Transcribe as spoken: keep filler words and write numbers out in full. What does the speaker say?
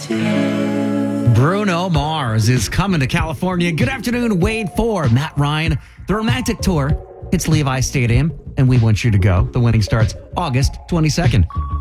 Bruno Mars is coming to California. Good afternoon, Wade for Matt Ryan. The Romantic Tour hits Levi Stadium, and we want you to go. The winning starts August twenty-second.